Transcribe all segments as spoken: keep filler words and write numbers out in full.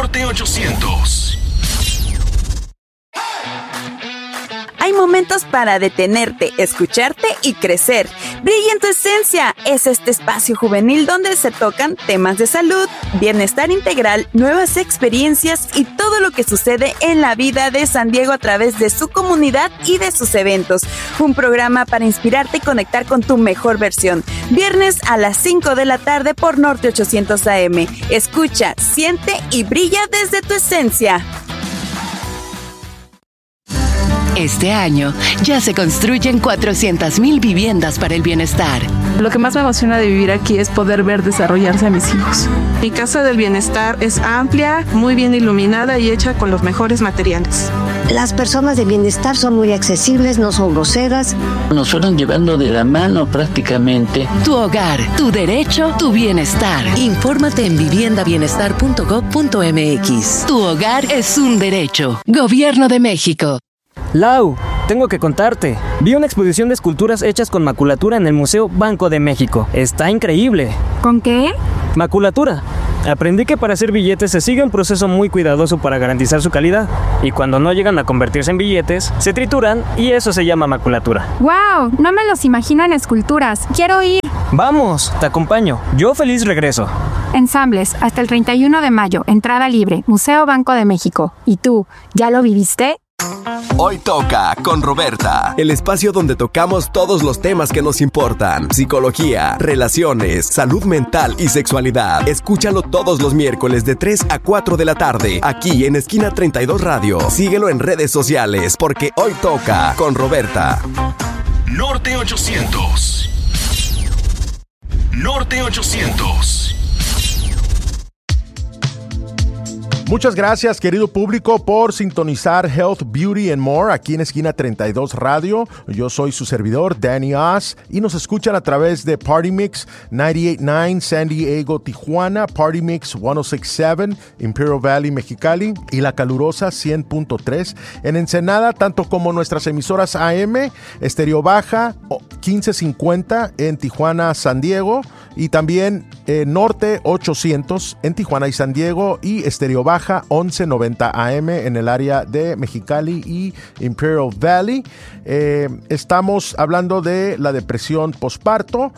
Norte ochocientos. Hay momentos para detenerte, escucharte y crecer. Brilla en tu esencia. Es este espacio juvenil donde se tocan temas de salud, bienestar integral, nuevas experiencias y todo lo que sucede en la vida de San Diego a través de su comunidad y de sus eventos. Un programa para inspirarte y conectar con tu mejor versión. Viernes a las cinco de la tarde por Norte ochocientos A M. Escucha, siente y brilla desde tu esencia. Este año ya se construyen cuatrocientas mil viviendas para el bienestar. Lo que más me emociona de vivir aquí es poder ver desarrollarse a mis hijos. Mi casa del bienestar es amplia, muy bien iluminada y hecha con los mejores materiales. Las personas de bienestar son muy accesibles, no son groseras. Nos fueron llevando de la mano prácticamente. Tu hogar, tu derecho, tu bienestar. Infórmate en vivienda bienestar punto gob punto eme equis. Tu hogar es un derecho. Gobierno de México. Lau, tengo que contarte. Vi una exposición de esculturas hechas con maculatura en el Museo Banco de México. Está increíble. ¿Con qué? Maculatura. Aprendí que para hacer billetes se sigue un proceso muy cuidadoso para garantizar su calidad. Y cuando no llegan a convertirse en billetes, se trituran y eso se llama maculatura. ¡Wow! No me los imagino en esculturas. ¡Quiero ir! Vamos, te acompaño. Yo feliz regreso. Ensambles, hasta el treinta y uno de mayo. Entrada libre. Museo Banco de México. ¿Y tú, ya lo viviste? Hoy toca con Roberta, el espacio donde tocamos todos los temas que nos importan: psicología, relaciones, salud mental y sexualidad. Escúchalo todos los miércoles de tres a cuatro de la tarde, aquí en Esquina treinta y dos Radio. Síguelo en redes sociales, porque hoy toca con Roberta. Norte ochocientos. Norte ochocientos. Muchas gracias, querido público, por sintonizar Health, Beauty and More aquí en Esquina treinta y dos Radio. Yo soy su servidor, Danny Oz, y nos escuchan a través de Party Mix noventa y ocho punto nueve San Diego, Tijuana, Party Mix ciento sesenta y siete Imperial Valley, Mexicali, y La Calurosa cien punto tres en Ensenada, tanto como nuestras emisoras A M, Estéreo Baja quince cincuenta en Tijuana, San Diego, y también eh, Norte ochocientos en Tijuana y San Diego, y Estéreo Baja once noventa A M en el área de Mexicali y Imperial Valley. Eh, estamos hablando de la depresión posparto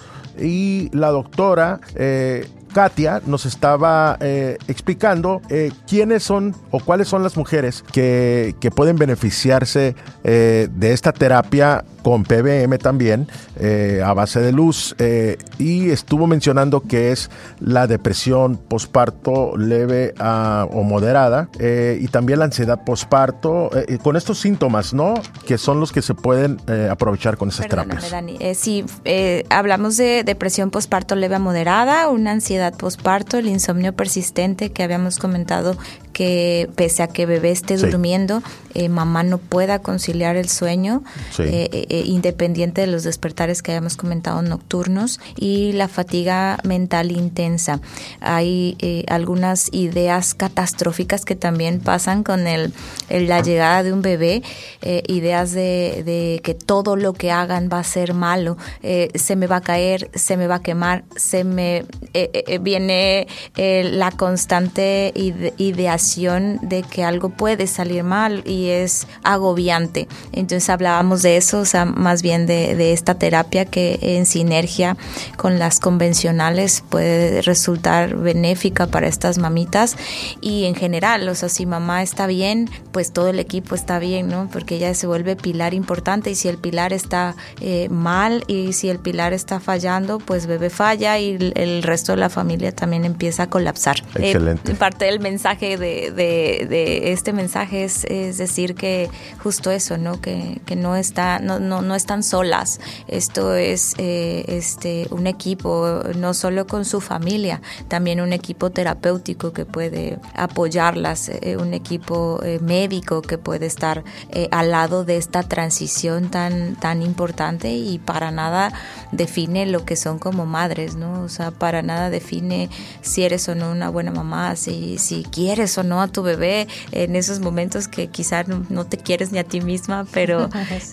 y la doctora eh, Katia nos estaba eh, explicando eh, quiénes son o cuáles son las mujeres que, que pueden beneficiarse eh, de esta terapia con P B M también, eh, a base de luz, eh, y estuvo mencionando que es la depresión posparto leve a, o moderada, eh, y también la ansiedad posparto, eh, con estos síntomas, ¿no? Que son los que se pueden eh, aprovechar con esas Perdóname, terapias. Dani. Eh, sí, eh, hablamos de depresión posparto leve a moderada, una ansiedad posparto, el insomnio persistente que habíamos comentado, que pese a que bebé esté Sí. durmiendo, eh, mamá no pueda conciliar el sueño, Sí. eh, eh, independiente de los despertares que habíamos comentado nocturnos, y la fatiga mental intensa. Hay eh, algunas ideas catastróficas que también pasan con el, el- la llegada de un bebé, eh, ideas de, de que todo lo que hagan va a ser malo, eh, se me va a caer, se me va a quemar, se me eh, eh, viene eh, la constante ide- ideación de que algo puede salir mal y es agobiante. Entonces hablábamos de eso, o sea, más bien de, de esta terapia que en sinergia con las convencionales puede resultar benéfica para estas mamitas, y en general, o sea, si mamá está bien, pues todo el equipo está bien, ¿no? Porque ella se vuelve pilar importante, y si el pilar está eh, mal y si el pilar está fallando, pues bebé falla y el, el resto de la familia también empieza a colapsar. Excelente. Eh, parte del mensaje de, de, de este mensaje es, es decir que justo eso, ¿no? Que, que no está, no, no, no están solas. Esto es eh, este un equipo, no solo con su familia, también un equipo terapéutico que puede apoyarlas, eh, un equipo eh, médico que puede estar eh, al lado de esta transición tan, tan importante, y para nada define lo que son como madres, ¿no? O sea, para nada define si eres o no una buena mamá, si, si quieres o no a tu bebé en esos momentos que quizás no, no te quieres ni a ti misma, pero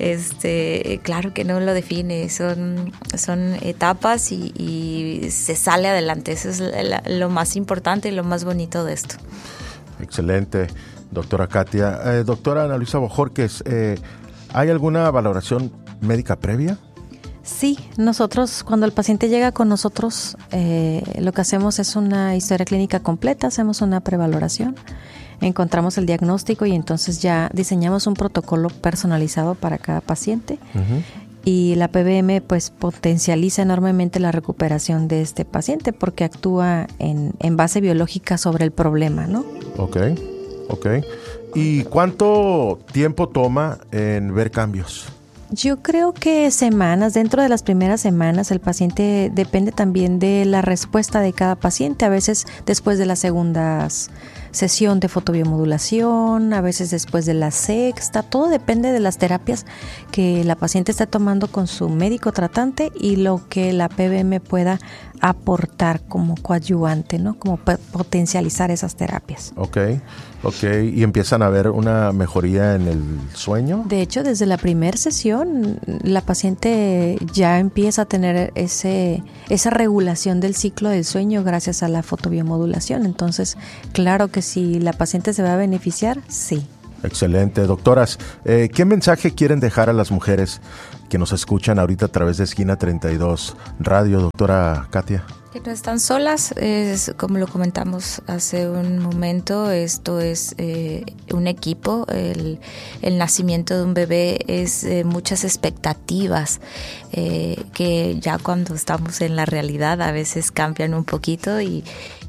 este claro que no lo define, son, son etapas y, y se sale adelante. Eso es la, lo más importante y lo más bonito de esto. Excelente, doctora Katia. Eh, doctora Ana Luisa Bojorquez, eh, ¿hay alguna valoración médica previa? Sí, nosotros cuando el paciente llega con nosotros, eh, lo que hacemos es una historia clínica completa, hacemos una prevaloración, encontramos el diagnóstico y entonces ya diseñamos un protocolo personalizado para cada paciente. Uh-huh. Y la P B M pues potencializa enormemente la recuperación de este paciente porque actúa en, en base biológica sobre el problema, ¿no? Ok, ok. ¿Y cuánto tiempo toma en ver cambios? Yo creo que semanas, dentro de las primeras semanas el paciente depende también de la respuesta de cada paciente, a veces después de las segundas sesión de fotobiomodulación, a veces después de la sexta, todo depende de las terapias que la paciente está tomando con su médico tratante y lo que la P B M pueda aportar como coadyuvante, ¿no? Como p- potencializar esas terapias. Ok, ok. ¿Y empiezan a ver una mejoría en el sueño? De hecho, desde la primera sesión, la paciente ya empieza a tener ese esa regulación del ciclo del sueño gracias a la fotobiomodulación. Entonces, claro que si la paciente se va a beneficiar, sí. Excelente. Doctoras, eh, ¿qué mensaje quieren dejar a las mujeres que nos escuchan ahorita a través de Esquina treinta y dos Radio, doctora Katia? Que no están solas, es, como lo comentamos hace un momento, esto es eh, un equipo, el, el nacimiento de un bebé es eh, muchas expectativas eh, que ya cuando estamos en la realidad a veces cambian un poquito y,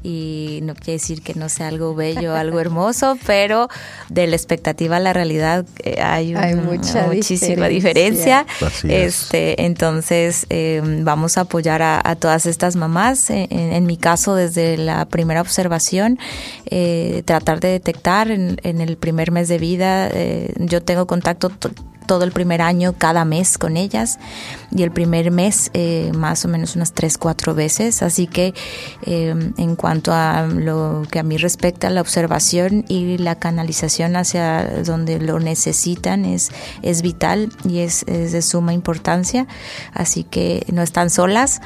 y no quiere decir que no sea algo bello, algo hermoso, pero de la expectativa a la realidad eh, hay, un, hay mucha muchísima diferencia. diferencia. Este, entonces eh, vamos a apoyar a, a todas estas mamás. En, en mi caso, desde la primera observación, eh, tratar de detectar en, en el primer mes de vida, eh, yo tengo contacto t- todo el primer año, cada mes con ellas, y el primer mes eh, más o menos unas tres, cuatro veces, así que eh, en cuanto a lo que a mí respecta, la observación y la canalización hacia donde lo necesitan es, es vital y es, es de suma importancia, así que no están solas,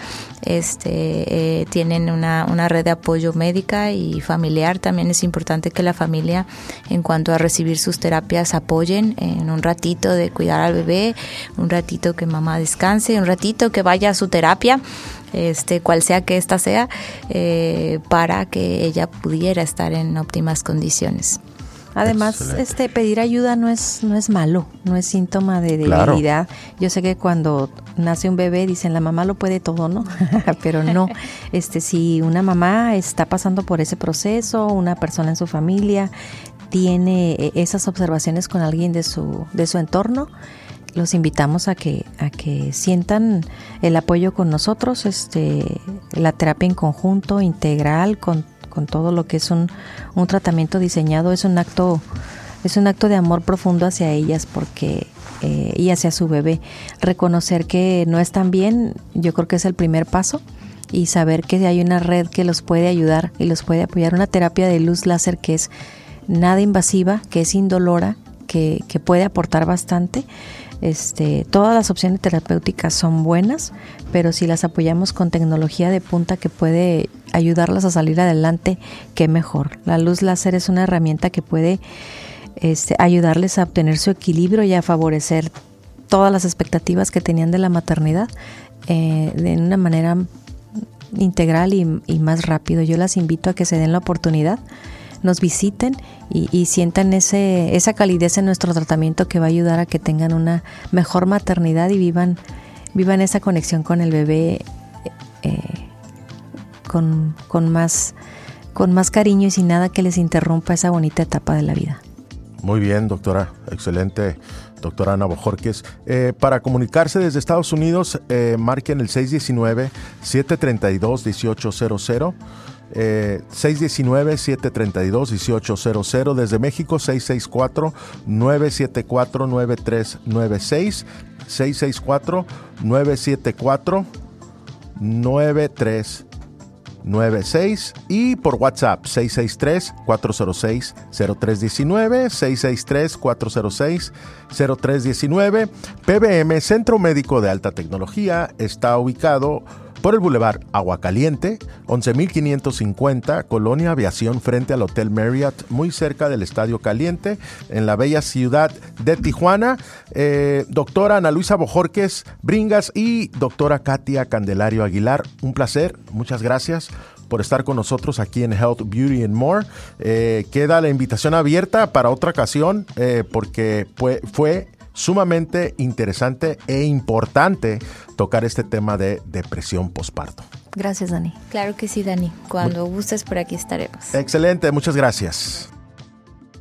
este eh, tienen una, una red de apoyo médica y familiar. También es importante que la familia, en cuanto a recibir sus terapias, apoyen en un ratito de cuidar al bebé, un ratito que mamá descanse, un ratito que vaya a su terapia, este cual sea que ésta sea, eh, para que ella pudiera estar en óptimas condiciones. Además, Excelente. este pedir ayuda no es no es malo, no es síntoma de debilidad. Claro. Yo sé que cuando nace un bebé dicen la mamá lo puede todo, ¿no? Pero no. Este, si una mamá está pasando por ese proceso, una persona en su familia tiene esas observaciones con alguien de su de su entorno, los invitamos a que a que sientan el apoyo con nosotros, este la terapia en conjunto, integral, con con todo lo que es un, un tratamiento diseñado, es un acto es un acto de amor profundo hacia ellas porque eh, y hacia su bebé. Reconocer que no están bien, yo creo que es el primer paso, y saber que hay una red que los puede ayudar y los puede apoyar. Una terapia de luz láser que es nada invasiva, que es indolora, que, que puede aportar bastante. Este, todas las opciones terapéuticas son buenas, pero si las apoyamos con tecnología de punta que puede ayudarlas a salir adelante, qué mejor. La luz láser es una herramienta que puede este, ayudarles a obtener su equilibrio y a favorecer todas las expectativas que tenían de la maternidad eh, de una manera integral y, y más rápido. Yo las invito a que se den la oportunidad, nos visiten y, y sientan ese esa calidez en nuestro tratamiento que va a ayudar a que tengan una mejor maternidad y vivan vivan esa conexión con el bebé eh, con, con más con más cariño y sin nada que les interrumpa esa bonita etapa de la vida. Muy bien, doctora, excelente, doctora Ana Bojorquez. Eh, para comunicarse desde Estados Unidos, eh, marquen el seis uno nueve, siete tres dos, uno ocho cero cero. Eh, seis uno nueve, siete tres dos, uno ocho cero cero. Desde México, seis seis cuatro, nueve siete cuatro, nueve tres nueve seis, seis seis cuatro, nueve siete cuatro, nueve tres nueve seis, y por WhatsApp seis seis tres, cuatro cero seis, cero tres uno nueve, seis seis tres, cuatro cero seis, cero tres uno nueve. P B M, Centro Médico de Alta Tecnología, está ubicado por el Boulevard Aguacaliente, once mil quinientos cincuenta, Colonia Aviación, frente al Hotel Marriott, muy cerca del Estadio Caliente, en la bella ciudad de Tijuana. Eh, doctora Ana Luisa Bojorquez Bringas y doctora Katia Candelario Aguilar, un placer, muchas gracias por estar con nosotros aquí en Health, Beauty and More. Eh, queda la invitación abierta para otra ocasión eh, porque fue, fue sumamente interesante e importante tocar este tema de depresión postparto. Gracias, Dani. Claro que sí, Dani. Cuando gustes, por aquí estaremos. Excelente, muchas gracias.